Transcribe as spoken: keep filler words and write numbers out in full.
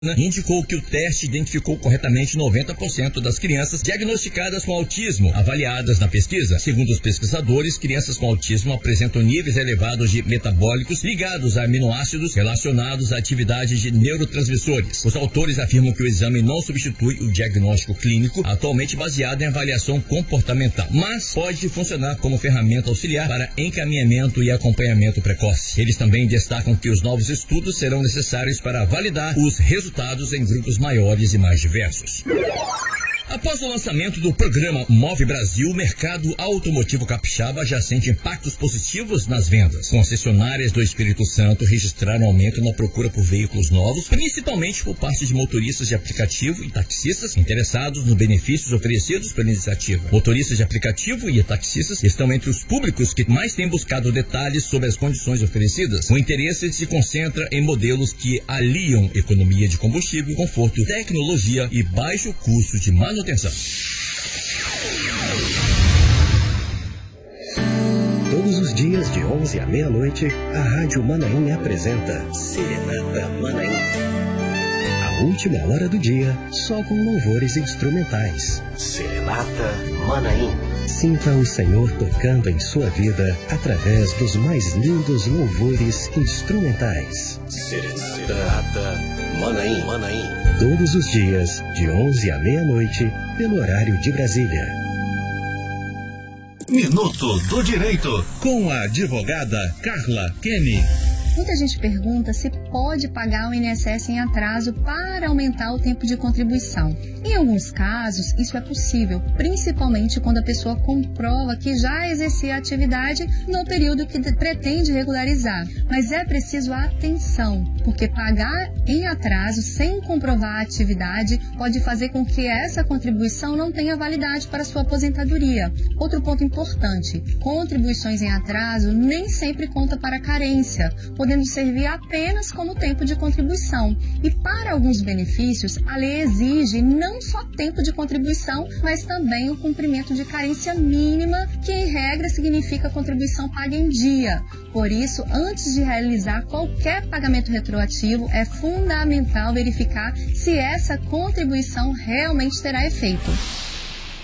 indicou que o teste identificou corretamente noventa por cento das crianças diagnosticadas com autismo, avaliadas na pesquisa. Segundo os pesquisadores, crianças com autismo apresentam níveis elevados de metabólicos ligados a aminoácidos relacionados à atividade de neurotransmissores. Os autores afirmam que o exame não substitui o diagnóstico clínico, atualmente baseado em avaliação comportamental, mas pode funcionar como ferramenta auxiliar para encaminhamento e acompanhamento precoce. Eles também destacam que os novos estudos serão necessários para validar os resultados em grupos maiores e mais diversos. Após o lançamento do programa Move Brasil, o mercado automotivo capixaba já sente impactos positivos nas vendas. Concessionárias do Espírito Santo registraram aumento na procura por veículos novos, principalmente por parte de motoristas de aplicativo e taxistas interessados nos benefícios oferecidos pela iniciativa. Motoristas de aplicativo e taxistas estão entre os públicos que mais têm buscado detalhes sobre as condições oferecidas. O interesse se concentra em modelos que aliam economia de combustível, conforto, tecnologia e baixo custo de manutenção. Atenção. Todos os dias de onze à meia-noite, a Rádio Manaim apresenta Serenata Manaim. A última hora do dia, só com louvores instrumentais. Serenata Manaim. Sinta o Senhor tocando em sua vida através dos mais lindos louvores instrumentais. Serenata Manaim, Manaim. Todos os dias, de onze à meia-noite, pelo horário de Brasília. Minuto do Direito, com a advogada Carla Kenny. Muita gente pergunta se pode pagar o I N S S em atraso para aumentar o tempo de contribuição. Em alguns casos, isso é possível, principalmente quando a pessoa comprova que já exercia a atividade no período que pretende regularizar. Mas é preciso atenção, porque pagar em atraso sem comprovar a atividade pode fazer com que essa contribuição não tenha validade para sua aposentadoria. Outro ponto importante, contribuições em atraso nem sempre conta para carência, podendo servir apenas como tempo de contribuição. E para alguns benefícios, a lei exige não só tempo de contribuição, mas também o cumprimento de carência mínima, que em regra significa contribuição paga em dia. Por isso, antes de realizar qualquer pagamento retroativo, é fundamental verificar se essa contribuição realmente terá efeito.